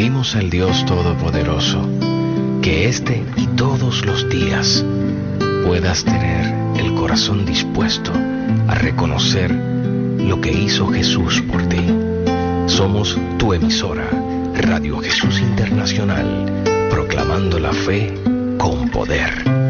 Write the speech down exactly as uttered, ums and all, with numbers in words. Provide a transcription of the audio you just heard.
pedimos al Dios Todopoderoso que este y todos los días puedas tener el corazón dispuesto a reconocer lo que hizo Jesús por ti. Somos tu emisora, Radio Jesús Internacional, proclamando la fe con poder.